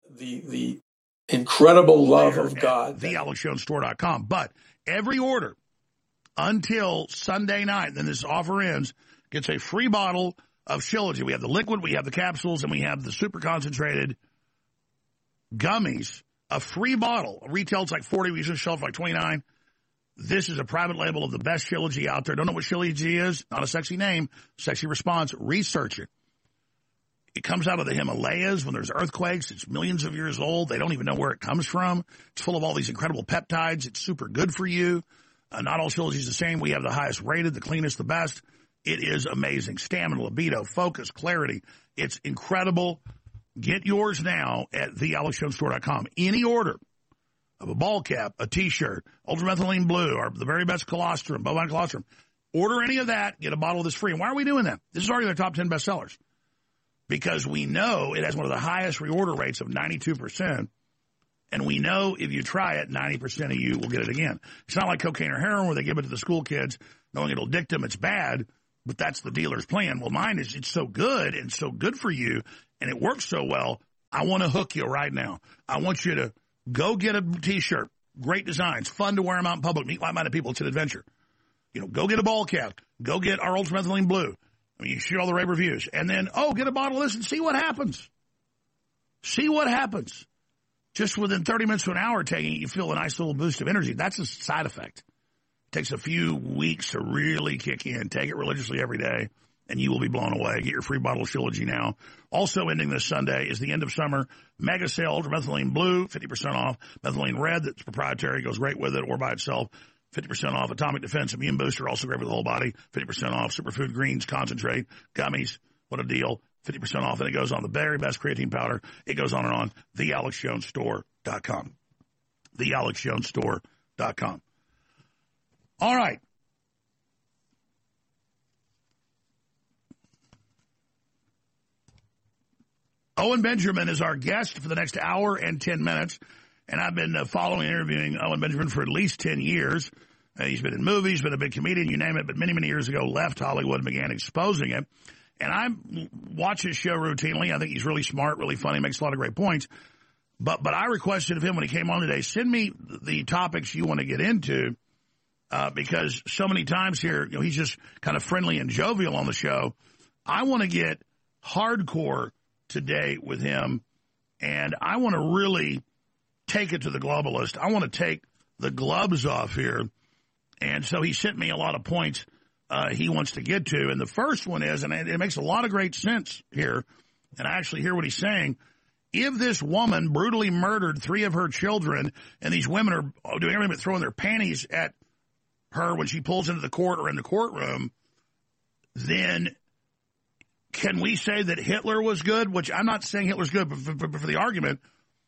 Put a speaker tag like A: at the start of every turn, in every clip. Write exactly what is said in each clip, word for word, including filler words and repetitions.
A: the the incredible love of God.
B: the alex jones store dot com. But every order until Sunday night, then this offer ends, gets a free bottle of Shilajit. We have the liquid, we have the capsules, and we have the super concentrated gummies. A free bottle. Retails like forty, we use on the shelf like twenty-nine. This is a private label of the best Shilajit out there. Don't know what Shilajit is? Not a sexy name, sexy response. Research it. It comes out of the Himalayas when there's earthquakes. It's millions of years old. They don't even know where it comes from. It's full of all these incredible peptides. It's super good for you. Uh, not all Shilajit is the same. We have the highest rated, the cleanest, the best. It is amazing. Stamina, libido, focus, clarity. It's incredible. Get yours now at the alex jones store dot com. Any order of a ball cap, a T-shirt, ultramethylene blue, or the very best colostrum, bovine colostrum, order any of that, get a bottle of this free. And why are we doing that? This is already their top ten bestsellers. Because we know it has one of the highest reorder rates of ninety-two percent. And we know if you try it, ninety percent of you will get it again. It's not like cocaine or heroin where they give it to the school kids knowing it'll addict them. It's bad, but that's the dealer's plan. Well, mine is it's so good and so good for you, and it works so well, I want to hook you right now. I want you to go get a T-shirt. Great designs. Fun to wear them out in public. Meet like-minded people. It's an adventure. You know, go get a ball cap. Go get our ultramethylene blue. I mean, you see all the rave reviews. And then, oh, get a bottle of this and see what happens. See what happens. Just within thirty minutes to an hour taking it, you feel a nice little boost of energy. That's a side effect. It takes a few weeks to really kick in. Take it religiously every day, and you will be blown away. Get your free bottle of Shilajit now. Also ending this Sunday is the end of summer mega sale, ultramethylene blue, fifty percent off. Methylene red, that's proprietary, goes great with it or by itself. fifty percent off. Atomic Defense Immune Booster, also great for the whole body. fifty percent off. Superfood Greens Concentrate, gummies. What a deal. fifty percent off. And it goes on the very best creatine powder. It goes on and on. the alex jones store dot com. the alex jones store dot com. All right. Owen Benjamin is our guest for the next hour and ten minutes. And I've been uh, following and interviewing Owen Benjamin for at least ten years. Uh, he's been in movies, been a big comedian, you name it, but many, many years ago left Hollywood and began exposing it. And I watch his show routinely. I think he's really smart, really funny, makes a lot of great points. But but I requested of him when he came on today, send me the topics you want to get into, uh, because so many times here, you know, he's just kind of friendly and jovial on the show. I want to get hardcore today with him, and I want to really take it to the globalist. I want to take the gloves off here. And so he sent me a lot of points uh, he wants to get to. And the first one is, and it makes a lot of great sense here, and I actually hear what he's saying. If this woman brutally murdered three of her children, and these women are doing everything but throwing their panties at her when she pulls into the court or in the courtroom, then can we say that Hitler was good? Which I'm not saying Hitler's good, but for, for, for the argument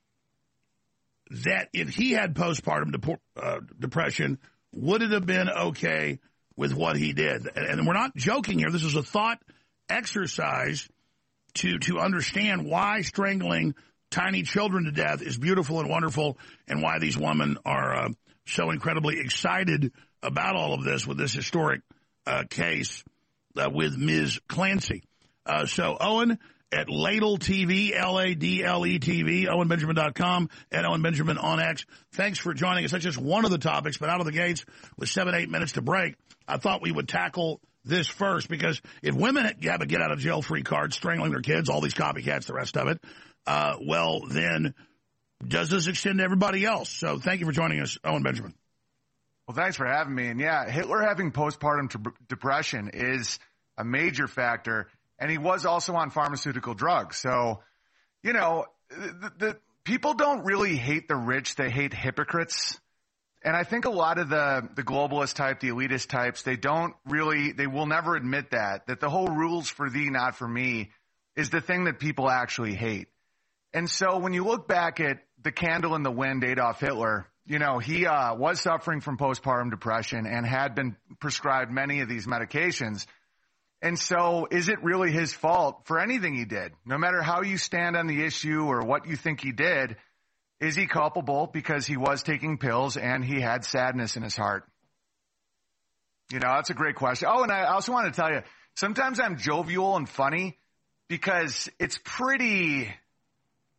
B: that if he had postpartum dep- uh, depression, would it have been okay with what he did? And, and we're not joking here. This is a thought exercise to to understand why strangling tiny children to death is beautiful and wonderful, and why these women are uh, so incredibly excited about all of this with this historic uh, case uh, with Miz Clancy. Uh, so, Owen, at Ladle T V, L A D L E T V, owen benjamin dot com, and Owen Benjamin on X. Thanks for joining us. That's just one of the topics, but out of the gates with seven, eight minutes to break, I thought we would tackle this first, because if women have a get-out-of-jail-free card, strangling their kids, all these copycats, the rest of it, uh, well, then does this extend to everybody else? So thank you for joining us, Owen Benjamin.
C: Well, thanks for having me. And, yeah, Hitler having postpartum t- depression is a major factor. And he was also on pharmaceutical drugs. So, you know, the, the people don't really hate the rich. They hate hypocrites. And I think a lot of the, the globalist type, the elitist types, they don't really, they will never admit that, that the whole rules for thee, not for me is the thing that people actually hate. And so when you look back at the candle in the wind, Adolf Hitler, you know, he uh, was suffering from postpartum depression and had been prescribed many of these medications. And so is it really his fault for anything he did? No matter how you stand on the issue or what you think he did, is he culpable because he was taking pills and he had sadness in his heart? You know, that's a great question. Oh, and I also want to tell you, sometimes I'm jovial and funny because it's pretty,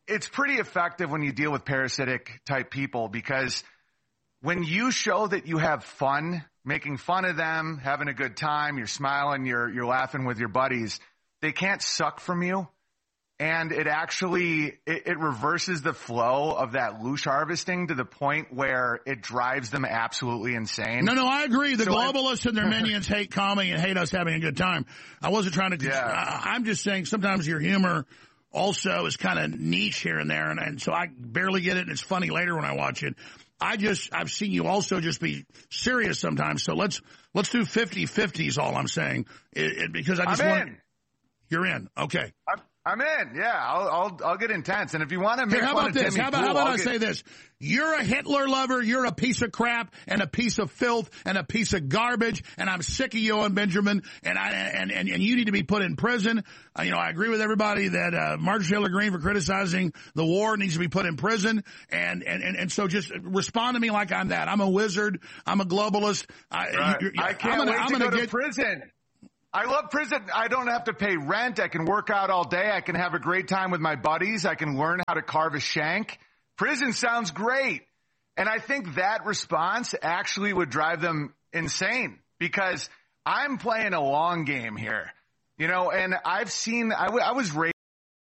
C: it's pretty effective when you deal with parasitic type people, because when you show that you have fun making fun of them, having a good time, you're smiling, you're you're laughing with your buddies, they can't suck from you. And it actually, it, it reverses the flow of that loosh harvesting to the point where it drives them absolutely insane.
B: No, no, I agree. The
C: so
B: globalists and their minions hate comedy and hate us having a good time. I wasn't trying to,
C: yeah.
B: I, I'm just saying sometimes your humor also is kind of niche here and there. And, and so I barely get it. And it's funny later when I watch it. I just, I've seen you also just be serious sometimes. So let's, let's do fifty fifty is all I'm saying. It, it, because I just
C: I'm
B: want,
C: in.
B: You're in. Okay.
C: I'm, I'm in. Yeah, I'll, I'll, I'll get intense. And if you want to make
B: Here, how
C: fun
B: about
C: of
B: this?
C: Timmy
B: How about,
C: Pool,
B: how about
C: I'll
B: I
C: get...
B: say this? You're a Hitler lover. You're a piece of crap and a piece of filth and a piece of garbage. And I'm sick of you and Benjamin. And I and, and, and you need to be put in prison. Uh, you know, I agree with everybody that uh, Marjorie Taylor Greene for criticizing the war needs to be put in prison. And and, and, and so just respond to me like I'm that. I'm a wizard. I'm a globalist. I,
C: right.
B: you,
C: I can't
B: I'm gonna,
C: wait
B: I'm
C: to
B: gonna
C: go
B: get,
C: to prison. I love prison. I don't have to pay rent. I can work out all day. I can have a great time with my buddies. I can learn how to carve a shank. Prison sounds great. And I think that response actually would drive them insane, because I'm playing a long game here, you know, and I've seen, I, w- I was raised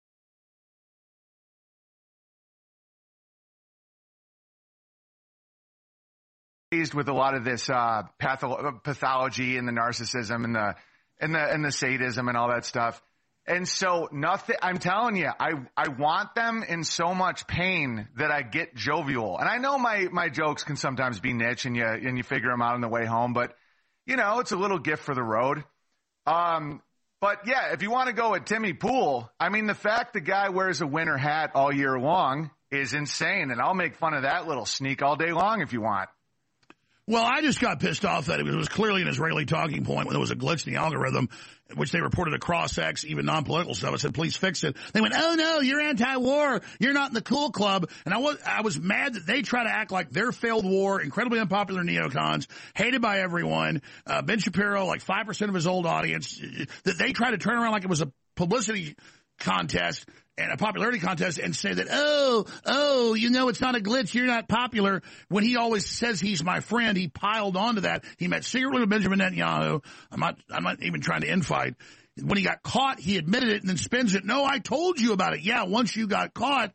C: with a lot of this uh, patho- pathology and the narcissism and the and the and the sadism and all that stuff. And so nothing, I'm telling you, I, I want them in so much pain that I get jovial. And I know my, my jokes can sometimes be niche and you, and you figure them out on the way home, but you know, it's a little gift for the road. Um, but yeah, if you want to go with Timmy Pool, I mean, the fact the guy wears a winter hat all year long is insane. And I'll make fun of that little sneak all day long if you want.
B: Well, I just got pissed off that it was clearly an Israeli talking point when there was a glitch in the algorithm, which they reported across X, even non-political stuff. I said, please fix it. They went, oh, no, you're anti-war. You're not in the cool club. And I was I was mad that they try to act like their failed war, incredibly unpopular neocons, hated by everyone, uh, Ben Shapiro, like five percent of his old audience, that they try to turn around like it was a publicity contest and a popularity contest and say that, oh, oh, you know, it's not a glitch. You're not popular. When he always says he's my friend, he piled onto that. He met secretly with Benjamin Netanyahu. I'm not, I'm not even trying to infight. When he got caught, he admitted it and then spins it. No, I told you about it. Yeah, once you got caught.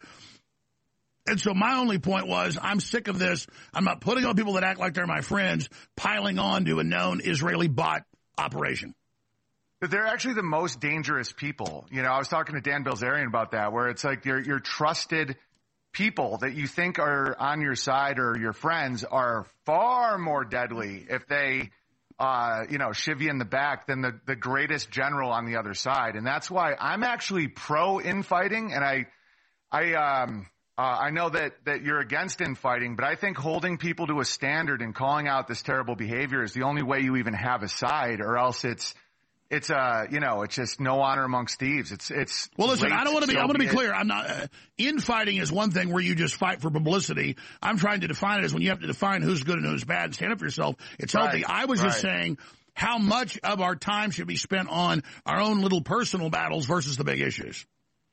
B: And so my only point was, I'm sick of this. I'm not putting on people that act like they're my friends, piling on to a known Israeli bot operation.
C: But they're actually the most dangerous people. You know, I was talking to Dan Bilzerian about that, where it's like your your trusted people that you think are on your side or your friends are far more deadly if they, uh, you know, shiv you in the back than the, the greatest general on the other side. And that's why I'm actually pro infighting. And I, I, um, uh, I know that, that you're against infighting, but I think holding people to a standard and calling out this terrible behavior is the only way you even have a side, or else it's, It's uh, you know, it's just no honor amongst thieves. It's it's.
B: Well, listen, I don't want to be. I want to be
C: it.
B: clear. I'm not. Uh, infighting is one thing where you just fight for publicity. I'm trying to define it as when you have to define who's good and who's bad. Stand up for yourself. It's healthy.
C: Right,
B: I was
C: right.
B: just saying how much of our time should be spent on our own little personal battles versus the big issues.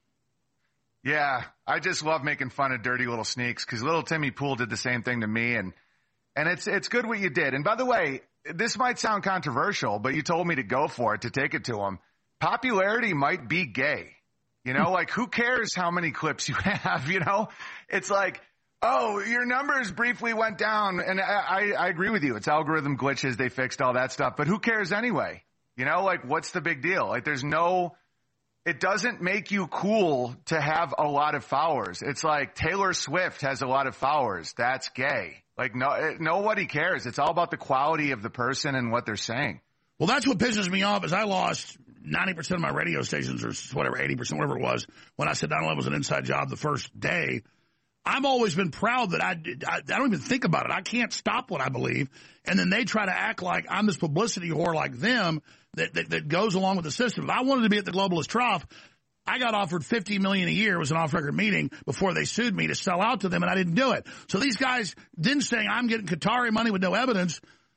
C: Yeah, I just love making fun of dirty little sneaks, because little Timmy Pool did the same thing to me, and and it's it's good what you did. And by the way, this might sound controversial, but you told me to go for it, to take it to him. Popularity might be gay. You know, like, who cares how many clips you have, you know? It's like, oh, your numbers briefly went down, and I, I, I agree with you. It's algorithm glitches. They fixed all that stuff. But who cares anyway? You know, like, what's the big deal? Like, there's no – it doesn't make you cool to have a lot of followers. It's like Taylor Swift has a lot of followers. That's gay. Like, no, nobody cares. It's all about the quality of the person and what they're saying.
B: Well, that's what pisses me off is I lost ninety percent of my radio stations, or whatever, eighty percent, whatever it was, when I said nine eleven was an inside job the first day. I've always been proud that I, I, I don't even think about it. I can't stop what I believe. And then they try to act like I'm this publicity whore like them that, that, that goes along with the system. If I wanted to be at the globalist trough, I got offered fifty million dollars a year. It was an off-record meeting before they sued me to sell out to them, and I didn't do it. So these guys then saying I'm getting Qatari money with no evidence,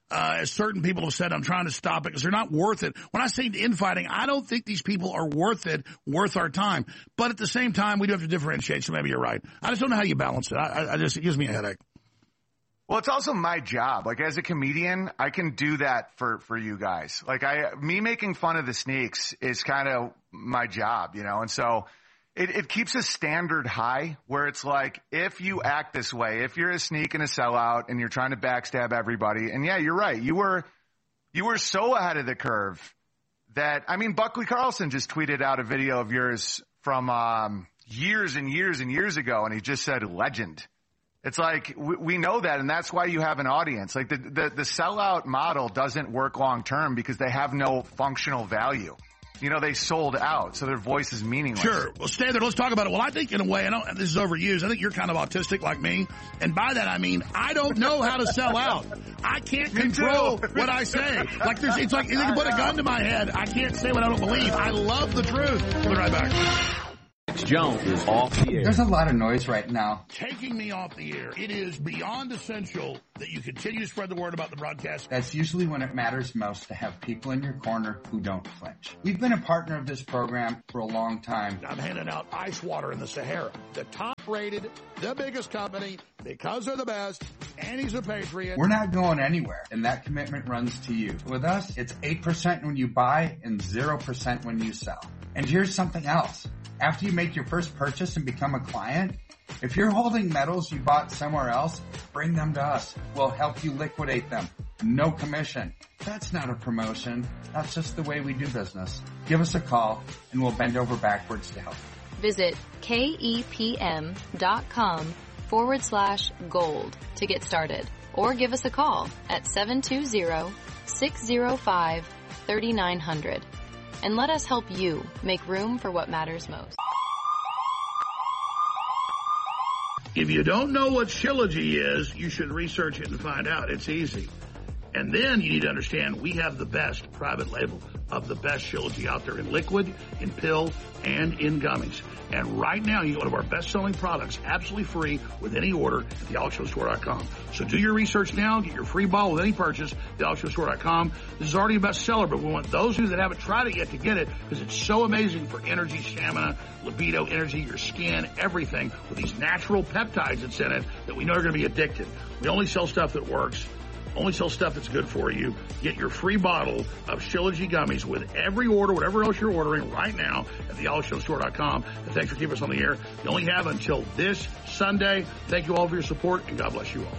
B: uh, as certain people have said, I'm trying to stop it because they're not worth it. When I say infighting, I don't think these people are worth it, worth our time. But at the same time, we do have to differentiate, so maybe you're right. I just don't know how you balance it. I, I just, it gives me a headache.
C: Well, it's also my job. Like, as a comedian, I can do that for, for you guys. Like, I, me making fun of the sneaks is kind of my job, you know? And so it, it keeps a standard high where it's like, if you act this way, if you're a sneak and a sellout and you're trying to backstab everybody, and yeah, you're right. You were, you were so ahead of the curve that, I mean, Buckley Carlson just tweeted out a video of yours from, um, years and years and years ago. And he just said legend. It's like, we, we know that, and that's why you have an audience. Like, the, the, the sellout model doesn't work long term because they have no functional value. You know, they sold out, so their voice is meaningless.
B: Sure. Well, stay there. Let's talk about it. Well, I think in a way, I don't, this is overused. I think you're kind of autistic like me. And by that, I mean, I don't know how to sell out. I can't control what I say. Like, there's, it's like, you can put a gun to my head. I can't say what I don't believe. I love the truth. We'll be right back.
D: Jones is off the air.
E: There's a lot of noise right now.
B: Taking me off the air. It is beyond essential that you continue to spread the word about the broadcast.
E: That's usually when it matters most to have people in your corner who don't flinch. We've been a partner of this program for a long time.
B: I'm handing out ice water in the Sahara. The top rated, the biggest company, because they're the best, and he's a patriot.
E: We're not going anywhere, and that commitment runs to you. With us, it's eight percent when you buy and zero percent when you sell. And here's something else. After you make your first purchase and become a client, if you're holding metals you bought somewhere else, bring them to us. We'll help you liquidate them. No commission. That's not a promotion. That's just the way we do business. Give us a call and we'll bend over backwards to help.
F: Visit kepm.com forward slash gold to get started. Or give us a call at seven two zero, six zero five, three nine zero zero. And let us help you make room for what matters most.
B: If you don't know what Shilajit is, you should research it and find out. It's easy. And then you need to understand we have the best private label of the best Shilajit out there in liquid, in pill, and in gummies. And right now, you get one of our best-selling products absolutely free with any order at the alex show store dot com. So do your research now. Get your free bottle with any purchase at the alex show store dot com. This is already a bestseller, but we want those of you that haven't tried it yet to get it because it's so amazing for energy, stamina, libido, energy, your skin, everything with these natural peptides that's in it that we know are going to be addicted. We only sell stuff that works. Only sell stuff that's good for you. Get your free bottle of Shilajit gummies with every order, whatever else you're ordering right now at the alex show store dot com. And thanks for keeping us on the air. You only have until this Sunday. Thank you all for your support, and God bless you all.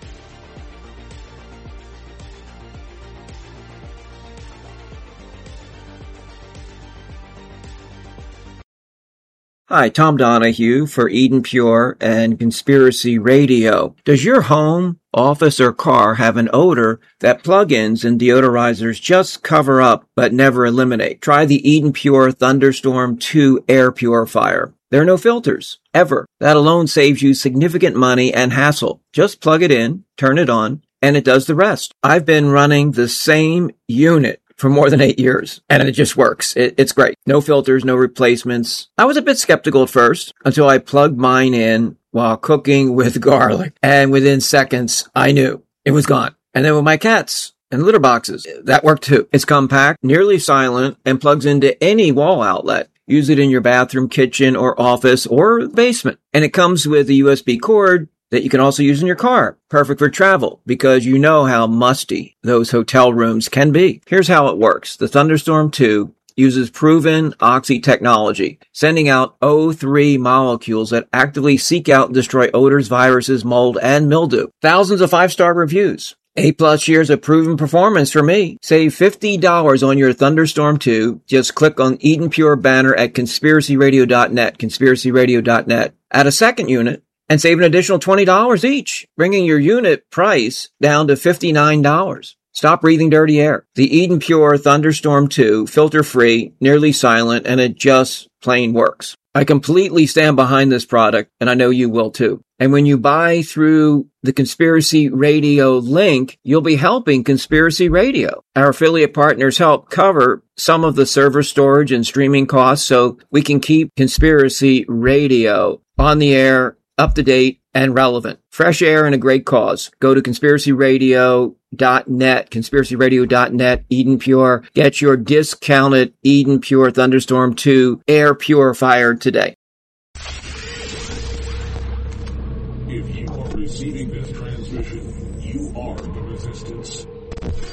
G: Hi, Tom Donahue for Eden Pure and Conspiracy Radio. Does your home, office, or car have an odor that plug-ins and deodorizers just cover up but never eliminate? Try the Eden Pure Thunderstorm two air purifier. There are no filters, ever. That alone saves you significant money and hassle. Just plug it in, turn it on, and it does the rest. I've been running the same unit for more than eight years, and it just works. It, it's great. No filters, no replacements. I was a bit skeptical at first until I plugged mine in while cooking with garlic, and within seconds, I knew it was gone. And then with my cats and litter boxes, that worked too. It's compact, nearly silent, and plugs into any wall outlet. Use it in your bathroom, kitchen, or office, or basement. And it comes with a U S B cord that you can also use in your car. Perfect for travel because you know how musty those hotel rooms can be. Here's how it works. The Thunderstorm two uses proven oxy technology, sending out O three molecules that actively seek out and destroy odors, viruses, mold, and mildew. Thousands of five-star reviews. Eight plus years of proven performance for me. Save fifty dollars on your Thunderstorm two. Just click on Eden Pure banner at conspiracy radio dot net, conspiracy radio dot net. Add a second unit and save an additional twenty dollars each, bringing your unit price down to fifty-nine dollars. Stop breathing dirty air. The Eden Pure Thunderstorm two, filter-free, nearly silent, and it just plain works. I completely stand behind this product, and I know you will too. And when you buy through the Conspiracy Radio link, you'll be helping Conspiracy Radio. Our affiliate partners help cover some of the server storage and streaming costs so we can keep Conspiracy Radio on the air up to date, and relevant. Fresh air and a great cause. Go to conspiracy radio dot net, conspiracy radio dot net, Eden Pure. Get your discounted Eden Pure Thunderstorm two air purifier today.
H: If you are receiving this transmission, you are the resistance.